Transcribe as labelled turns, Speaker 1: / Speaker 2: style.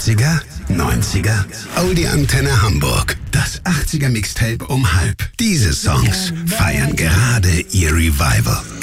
Speaker 1: 80er, 90er, Oldie Antenne Hamburg. Das 80er Mixtape um halb. Diese Songs feiern gerade ihr Revival.